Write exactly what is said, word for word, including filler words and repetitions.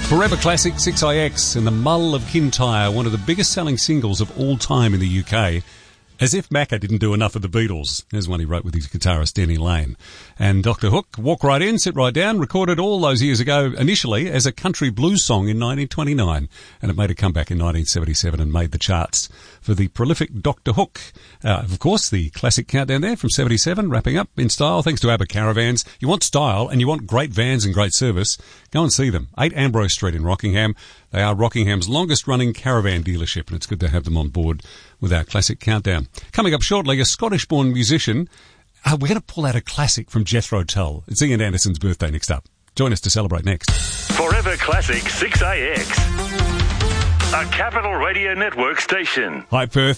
Forever Classic six I X and the Mull of Kintyre, one of the biggest selling singles of all time in the U K. As if Macca didn't do enough of the Beatles. There's one he wrote with his guitarist Denny Lane. And Doctor Hook, Walk Right In, Sit Right Down, recorded all those years ago initially as a country blues song in nineteen twenty-nine. And it made a comeback in nineteen seventy-seven and made the charts for the prolific Doctor Hook. Uh, of course, the classic countdown there from seventy-seven, wrapping up in style thanks to ABBA Caravans. You want style and you want great vans and great service, go and see them. eight Ambrose Street in Rockingham. They are Rockingham's longest-running caravan dealership, and it's good to have them on board with our classic countdown. Coming up shortly, a Scottish-born musician. Uh, we're going to pull out a classic from Jethro Tull. It's Ian Anderson's birthday next up. Join us to celebrate next. Forever Classic six A X, a Capital Radio Network station. Hi, Perth.